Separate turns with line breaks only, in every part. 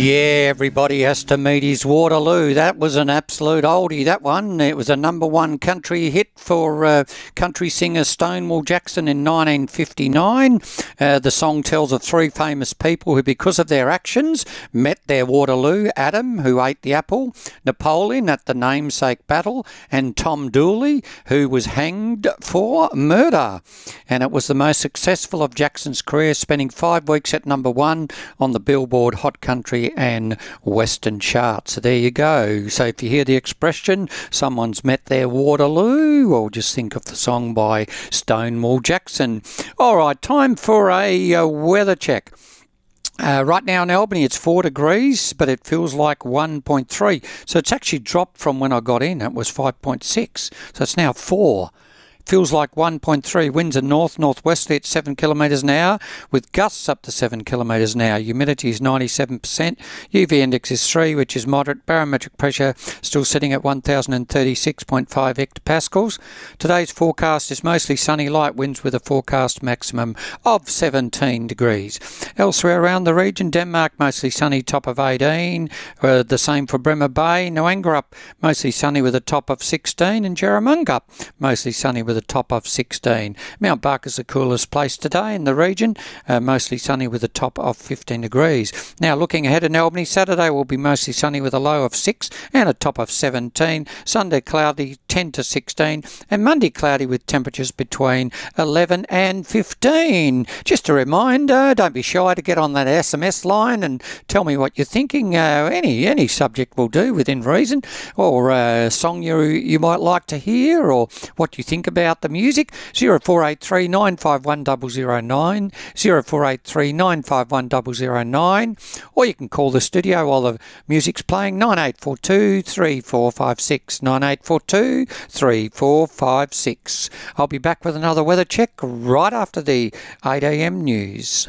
Yeah, everybody has to meet his Waterloo. That was an absolute oldie, that one. It was a number one country hit for country singer Stonewall Jackson in 1959. The song tells of three famous people who, because of their actions, met their Waterloo. Adam, who ate the apple, Napoleon at the namesake battle, and Tom Dooley, who was hanged for murder. And it was the most successful of Jackson's career, spending 5 weeks at number one on the Billboard Hot Country and Western charts. So there you go. So if you hear the expression, someone's met their Waterloo, or just think of the song by Stonewall Jackson. All right, time for a weather check. Right now in Albany it's 4 degrees, but it feels like 1.3. So it's actually dropped from when I got in. It was 5.6. So it's now 4. Feels like 1.3. Winds are north-northwesterly at 7 kilometres an hour, with gusts up to 7 kilometres an hour. Humidity is 97%. UV index is 3, which is moderate. Barometric pressure still sitting at 1,036.5 hectopascals. Today's forecast is mostly sunny, light winds with a forecast maximum of 17 degrees. Elsewhere around the region, Denmark mostly sunny, top of 18. The same for Bremer Bay. Noangarup mostly sunny with a top of 16, and Jerramunga mostly sunny with a top of 16. Mount Barker's the coolest place today in the region, mostly sunny with a top of 15 degrees. Now looking ahead in Albany, Saturday will be mostly sunny with a low of 6 and a top of 17. Sunday cloudy, 10 to 16, and Monday cloudy with temperatures between 11 and 15. Just a reminder, don't be shy to get on that SMS line and tell me what you're thinking. Any subject will do within reason, or a song you might like to hear, or what you think about the music. 0483 951 009, 0483 951 009, or you can call the studio while the music's playing, 9842 3456, 9842 3456. I'll be back with another weather check right after the 8 a.m. news.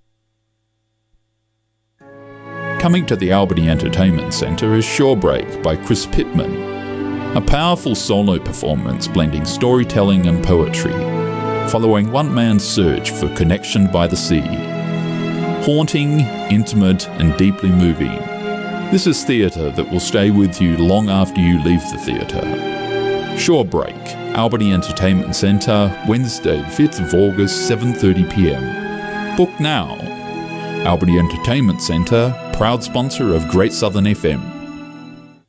Coming to the Albany Entertainment Centre is Shorebreak by Chris Pittman, a powerful solo performance blending storytelling and poetry, following one man's search for connection by the sea. Haunting, intimate and deeply moving, this is theatre that will stay with you long after you leave the theatre. Shorebreak, Albany Entertainment Centre, Wednesday 5th of August, 7:30pm. Book now. Albany Entertainment Centre, proud sponsor of Great Southern FM.